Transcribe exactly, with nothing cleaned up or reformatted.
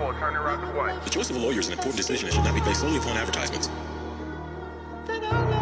for attorney right away. The choice of a lawyer is an important decision and should not be based solely upon advertisements.